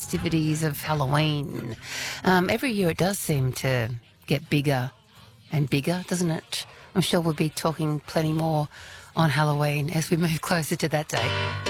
festivities of Halloween. Every year it does seem to get bigger and bigger, doesn't it? I'm sure we'll be talking plenty more on Halloween as we move closer to that date.